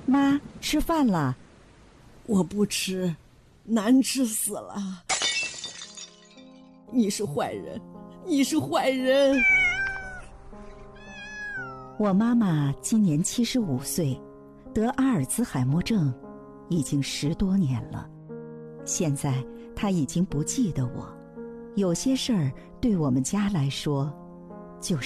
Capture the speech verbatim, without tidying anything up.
妈，吃饭了。 我不吃，难吃死了。你是坏人，你是坏人。 我妈妈今年七十五岁，得阿尔兹海默症已经十多年了。现在她已经不记得我，有些事儿对我们家来说就是